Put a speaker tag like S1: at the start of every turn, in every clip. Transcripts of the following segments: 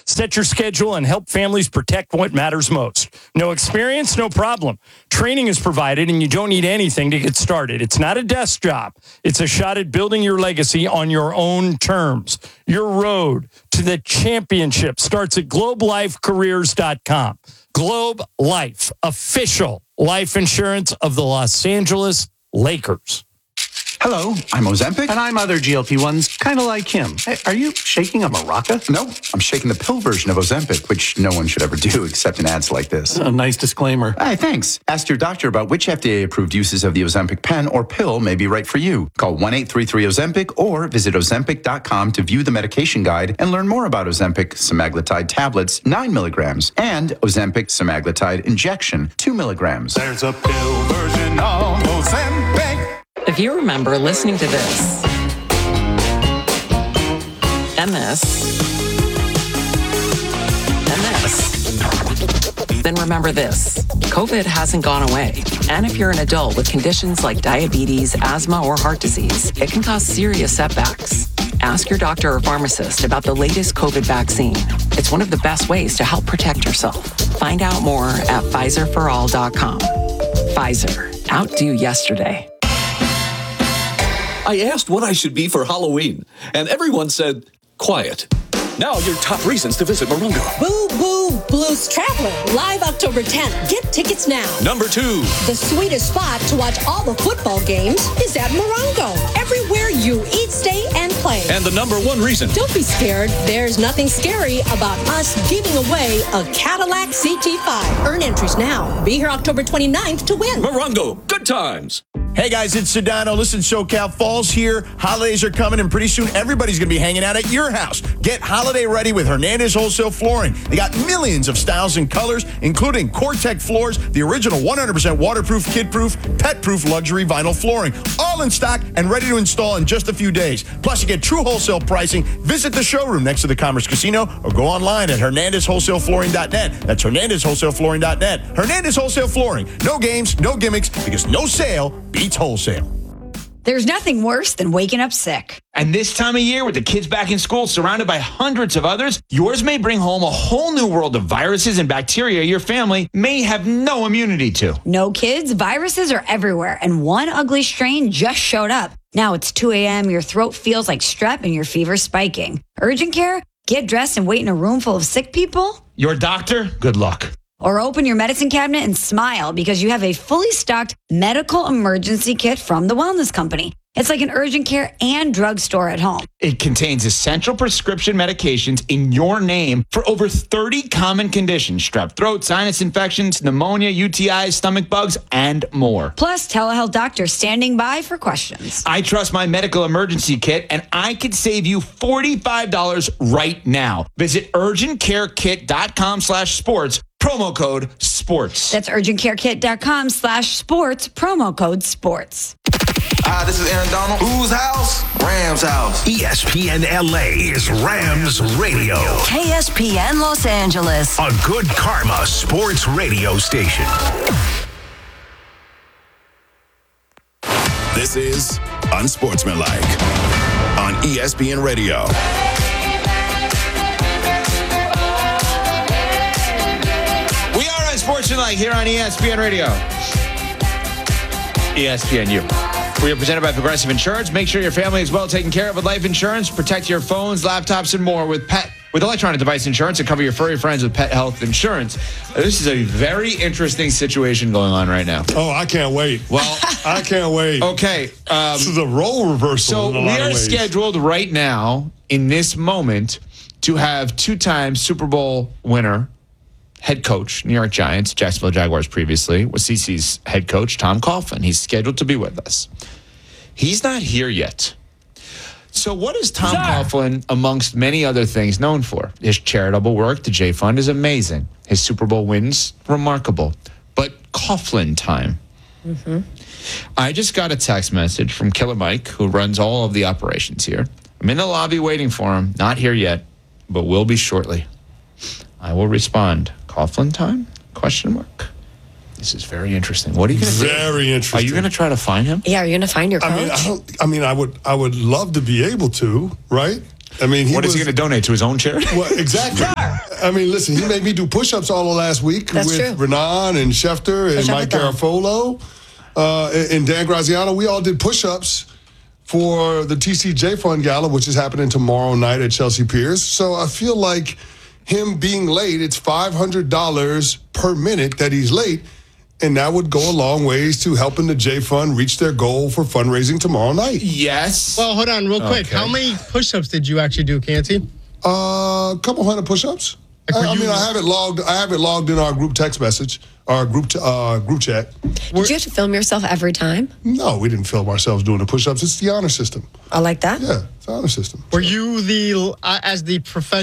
S1: set your schedule, and help families protect what matters most. No experience? No problem. Training is provided, and you don't need anything to get started. It's not a desk job. It's a shot at building your legacy on your own terms. Your road to the championship starts at globelifecareers.com. Globe Life, official life insurance of the Los Angeles Lakers.
S2: Hello, I'm Ozempic.
S3: And I'm other GLP-1s, kind of like him. Hey, are you shaking a maraca?
S2: No, I'm shaking the pill version of Ozempic, which no one should ever do except in ads like this.
S3: A nice disclaimer.
S2: Hey, thanks. Ask your doctor about which FDA-approved uses of the Ozempic pen or pill may be right for you. Call 1-833-OZEMPIC or visit Ozempic.com to view the medication guide and learn more about Ozempic semaglutide tablets, 9 milligrams, and Ozempic semaglutide injection, 2 milligrams.
S4: There's a pill version of Ozempic.
S5: If you remember listening to this, MS, then remember this. COVID hasn't gone away. And if you're an adult with conditions like diabetes, asthma, or heart disease, it can cause serious setbacks. Ask your doctor or pharmacist about the latest COVID vaccine. It's one of the best ways to help protect yourself. Find out more at PfizerForAll.com. Pfizer, outdo yesterday.
S6: I asked what I should be for Halloween, and everyone said, quiet. Now your top reasons to visit Morongo.
S7: Boo Boo Blues Traveler, live October 10th. Get tickets now.
S6: Number 2.
S7: The sweetest spot to watch all the football games is at Morongo. Everywhere you eat, stay, and play.
S6: And the number 1 reason.
S7: Don't be scared. There's nothing scary about us giving away a Cadillac CT5. Earn entries now. Be here October 29th to win.
S6: Morongo, good times.
S8: Hey guys, it's Sedano. Listen, SoCal Fall's here. Holidays are coming, and pretty soon everybody's going to be hanging out at your house. Get holiday ready with Hernandez Wholesale Flooring. They got millions of styles and colors, including Core-Tech floors, the original 100% waterproof, kid-proof, pet-proof luxury vinyl flooring, all in stock and ready to install in just a few days. Plus, you get true wholesale pricing. Visit the showroom next to the Commerce Casino or go online at HernandezWholesaleFlooring.net. That's HernandezWholesaleFlooring.net. Hernandez Wholesale Flooring. No games, no gimmicks, because no sale beats wholesale.
S9: There's nothing worse than waking up sick.
S10: And this time of year, with the kids back in school, surrounded by hundreds of others, yours may bring home a whole new world of viruses and bacteria your family may have no immunity to.
S9: No, kids, viruses are everywhere, and one ugly strain just showed up. Now it's 2 a.m., your throat feels like strep, and your fever's spiking. Urgent care? Get dressed and wait in a room full of sick people?
S10: Your doctor? Good luck.
S9: Or open your medicine cabinet and smile because you have a fully stocked medical emergency kit from the Wellness Company. It's like an urgent care and drugstore at home.
S10: It contains essential prescription medications in your name for over 30 common conditions: strep throat, sinus infections, pneumonia, UTIs, stomach bugs, and more.
S9: Plus, telehealth doctors standing by for questions.
S10: I trust my medical emergency kit, and I could save you $45 right now. Visit urgentcarekit.com/sports. Promo code SPORTS.
S9: That's urgentcarekit.com/sports. Promo code SPORTS.
S11: Hi, this is Aaron Donald. Whose house? Rams house.
S12: ESPN LA is Rams Radio.
S13: KSPN Los Angeles.
S12: A good karma sports radio station.
S14: This is Unsportsmanlike on ESPN Radio.
S10: Unsportsmanlike here on ESPN Radio. ESPNU. We are presented by Progressive Insurance. Make sure your family is well taken care of with life insurance. Protect your phones, laptops, and more with electronic device insurance, and cover your furry friends with pet health insurance. This is a very interesting situation going on right now.
S15: Oh, I can't wait.
S10: Well,
S15: I can't wait.
S10: Okay.
S15: This is a role reversal.
S10: So we are scheduled right now, in this moment, to have two-time Super Bowl winner, head coach, New York Giants, Jacksonville Jaguars previously, was CC's head coach, Tom Coughlin. He's scheduled to be with us. He's not here yet. So what is Tom Coughlin, amongst many other things, known for? His charitable work, the J Fund, is amazing. His Super Bowl wins, remarkable. But Coughlin time. Mm-hmm. I just got a text message from Killer Mike, who runs all of the operations here. I'm in the lobby waiting for him. Not here yet, but will be shortly. I will respond. Coughlin time? Question mark. This is very interesting. What are you going to do?
S15: Very interesting.
S10: Are you going to try to find him?
S7: Yeah, are you going to find your coach?
S15: I would love to be able to, right? I mean,
S10: what is he going to donate to his own charity?
S15: Well, exactly. I mean, listen, he made me do push-ups all of last week
S7: That's
S15: with
S7: true.
S15: Renan and Schefter and Mike Garafolo and Dan Graziano. We all did push-ups for the TCJ Fund Gala, which is happening tomorrow night at Chelsea Piers. So I feel like him being late, it's $500 per minute that he's late, and that would go a long ways to helping the J Fund reach their goal for fundraising tomorrow night.
S10: Yes.
S16: Well, hold on real quick.
S10: Okay.
S16: How many push-ups did you actually do, Canty?
S15: A couple hundred push-ups. I have it logged in our group text message, our group chat.
S7: Did you have to film yourself every time?
S15: No, we didn't film ourselves doing the push-ups. It's the honor system.
S7: I like that.
S15: Yeah, it's the honor system.
S16: Were you as the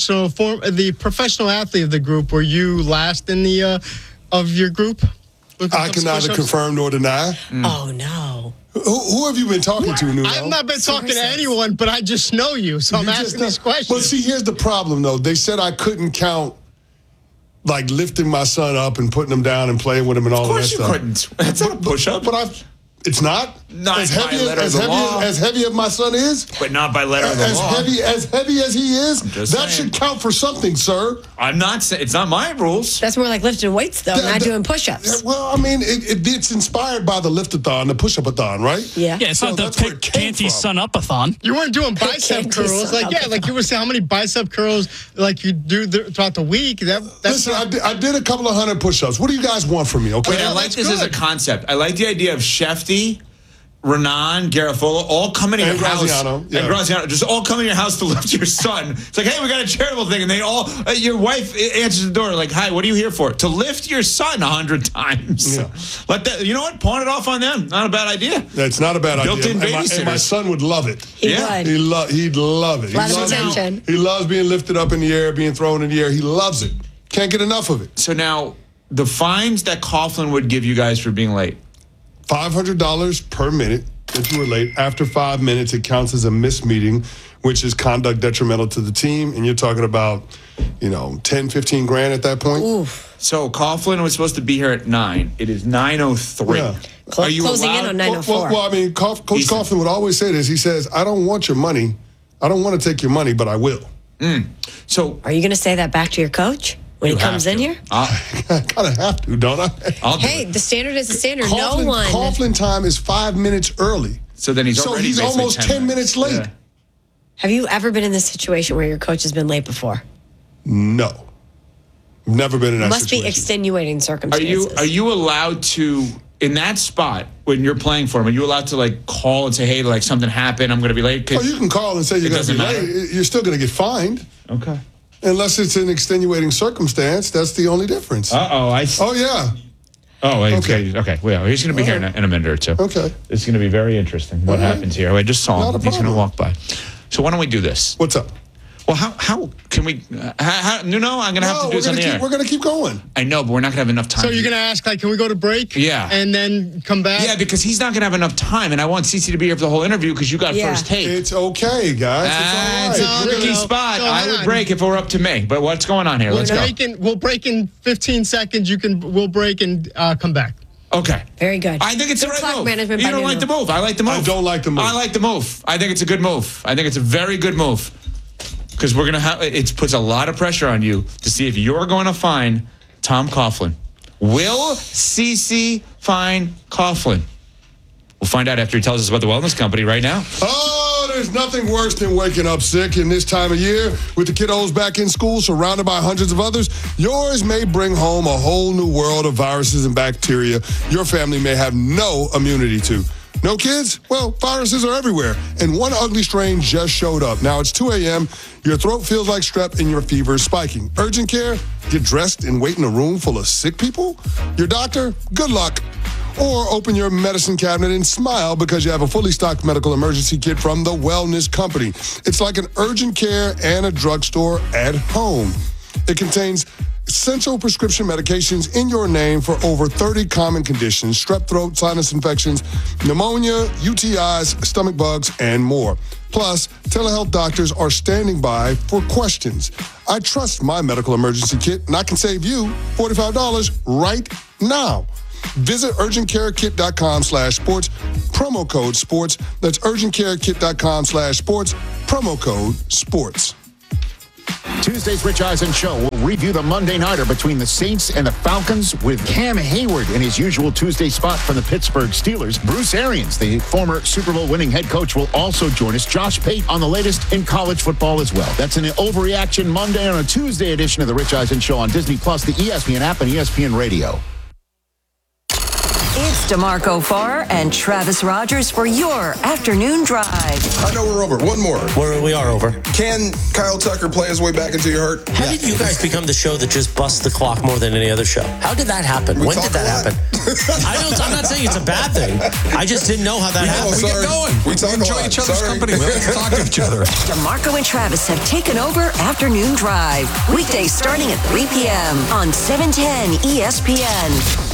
S16: professional athlete of the group? Were you last in the of your group?
S15: I can neither confirm nor deny.
S7: Oh no.
S15: Who have you been talking to, Nuno?
S16: I've not been talking to anyone, but I just know you, so I'm asking these questions.
S15: But see, here's the problem, though. They said I couldn't count, like, lifting my son up and putting him down and playing with him and all of that stuff.
S10: Of course you couldn't. That's not a push-up.
S15: But it's not?
S10: Not
S15: as
S10: by
S15: heavy
S10: letter of the law.
S15: As heavy as my son is?
S10: But not by letter of the law.
S15: As heavy as he is?
S10: just
S15: That
S10: saying.
S15: should count for something, sir.
S10: I'm not saying it's not my rules.
S7: That's more like lifting weights, though, not doing push-ups.
S15: Well, I mean, it's inspired by the lift-a-thon, the push-up-a-thon, right?
S7: Yeah.
S17: Yeah, it's not the Canty Sun-Up-a-thon.
S16: You weren't doing bicep curls. Like you were saying how many bicep curls like you do throughout the week.
S15: Listen, I did a couple of hundred push-ups. What do you guys want from me, okay?
S10: Wait, I like this as a concept. I like the idea of Shefty, Renan, Garafolo, all coming to your house.
S15: Graziano, yeah.
S10: And Graziano, just all come to your house to lift your son. It's like, hey, we got a charitable thing. And they all, your wife answers the door like, hi, what are you here for? To lift your son 100 times.
S15: Yeah.
S10: Let that, you know what? Pawn it off on them. Not a bad idea.
S15: That's not a bad idea.
S10: Built-in
S15: And
S10: babysitters.
S15: my son would love it.
S7: He would.
S15: He'd love it.
S7: A lot of attention.
S15: He loves being lifted up in the air, being thrown in the air. He loves it. Can't get enough of it.
S10: So now, the fines that Coughlin would give you guys for being late.
S15: $500 per minute that you were late. After 5 minutes, it counts as a missed meeting, which is conduct detrimental to the team. And you're talking about, 10, 15 grand at that point.
S7: Oof.
S10: So Coughlin was supposed to be here at 9. It is 9:03.
S15: Yeah.
S10: Are you
S7: Closing
S10: allowed?
S7: in on 9:04.
S15: Well, I mean, Coach Coughlin would always say this. He says, I don't want your money. I don't want to take your money, but I will.
S10: So
S7: Are you going to say that back to your coach when he comes in here?
S15: I kind of have to, don't I?
S7: Hey, the standard is the standard.
S15: Coughlin time is 5 minutes early.
S10: So then he's already basically
S15: almost 10 minutes late.
S10: Yeah.
S7: Have you ever been in this situation where your coach has been late before?
S15: No. Never been in that
S7: Must
S15: situation.
S7: be extenuating circumstances.
S10: Are you allowed to, in that spot when you're playing for him, are you allowed to like call and say, hey, like something happened, I'm going to be late?
S15: Oh, you can call and say you're going to be late. You're still going to get fined.
S10: Okay.
S15: Unless it's an extenuating circumstance, that's the only difference. Oh, yeah.
S10: Oh, okay. Well, he's going to be here in a minute or two.
S15: Okay.
S10: It's going to be very interesting what happens here. I just saw him. He's going to walk by. So why don't we do this?
S15: What's up?
S10: Well, how can we? Nuno, I'm going to have to do this on the air.
S15: We're going to keep going.
S10: I know, but we're not going to have enough time.
S16: So you're going to ask, like, can we go to break?
S10: Yeah.
S16: And then come back?
S10: Yeah, because he's not going to have enough time, and I want CeCe to be here for the whole interview because you got first take.
S15: It's okay, guys.
S10: It's a tricky spot. I would break if it were up to me. But what's going on here? Let's go.
S16: We'll break in 15 seconds. We'll break and come back.
S10: Okay.
S7: Very good.
S10: I think it's the right
S7: clock
S10: move.
S7: management
S10: You
S7: by
S10: don't like the move. I like the move.
S15: I don't like the move.
S10: I like the move. I think it's a good move. I think it's a very good move. Because we're going to have, it puts a lot of pressure on you to see if you're going to find Tom Coughlin. Will CeCe find Coughlin? We'll find out after he tells us about the wellness company right now.
S15: Oh, there's nothing worse than waking up sick in this time of year with the kiddos back in school, surrounded by hundreds of others. Yours may bring home a whole new world of viruses and bacteria your family may have no immunity to. No kids? Well, viruses are everywhere, and one ugly strain just showed up. Now it's 2 a.m., your throat feels like strep, and your fever is spiking. Urgent care? Get dressed and wait in a room full of sick people? Your doctor? Good luck. Or open your medicine cabinet and smile because you have a fully stocked medical emergency kit from the Wellness Company. It's like an urgent care and a drugstore at home. It contains essential prescription medications in your name for over 30 common conditions: strep throat, sinus infections, pneumonia, UTIs, stomach bugs, and more. Plus, telehealth doctors are standing by for questions. I trust my medical emergency kit, and I can save you $45 right now. Visit urgentcarekit.com/sports, promo code sports. That's urgentcarekit.com/sports, promo code sports.
S18: Tuesday's Rich Eisen Show will review the Monday Nighter between the Saints and the Falcons with Cam Hayward in his usual Tuesday spot from the Pittsburgh Steelers. Bruce Arians, the former Super Bowl winning head coach, will also join us. Josh Pate on the latest in college football as well. That's an Overreaction Monday on a Tuesday edition of the Rich Eisen Show on Disney Plus, the ESPN app, and ESPN Radio.
S13: It's DeMarco Farr and Travis Rogers for your afternoon drive.
S19: I know we're over. One more.
S20: We are over.
S19: Can Kyle Tucker play his way back into your heart?
S20: How did you guys become the show that just busts the clock more than any other show? How did that happen? When did that happen? I'm not saying it's a bad thing. I just didn't know how that happened.
S19: We get going. We enjoy each other's company. We like to talk to each other.
S13: DeMarco and Travis have taken over Afternoon Drive. Weekdays starting at 3 p.m. on 710 ESPN.